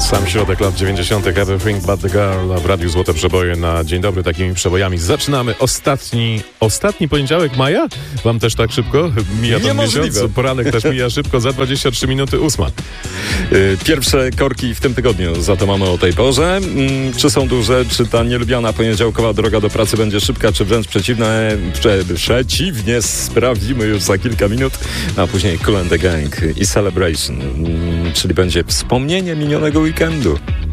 Sam środek lat 90. Everything But The Girl w Radiu Złote Przeboje na dzień dobry. Takimi przebojami zaczynamy ostatni poniedziałek maja? Wam też tak szybko mija ten miesiąc? Poranek też mija szybko, za 23 minuty 8. Pierwsze korki w tym tygodniu, za to mamy o tej porze. Czy są duże, czy ta nielubiana poniedziałkowa droga do pracy będzie szybka, czy wręcz przeciwnie, sprawdzimy już za kilka minut, a później Kool and the Gang i Celebration, czyli będzie wspomnienie minionego weekendu.